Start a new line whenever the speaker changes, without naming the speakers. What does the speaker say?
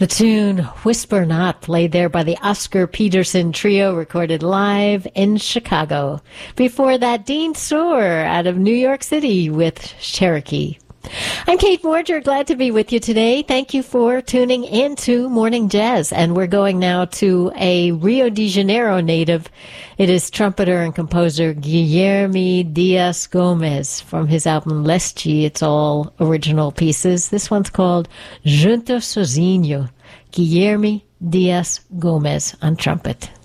The tune Whisper Not, played there by the Oscar Peterson Trio, recorded live in Chicago. Before that, Dean Soar out of New York City with Cherokee. I'm Kate Morger, glad to be with you today. Thank you for tuning in to Morning Jazz. And we're going now to a Rio de Janeiro native. It is trumpeter and composer Guilherme Dias Gomes from his album Leste. It's all original pieces. This one's called Junto Sozinho. Guilherme Dias Gomes on trumpet.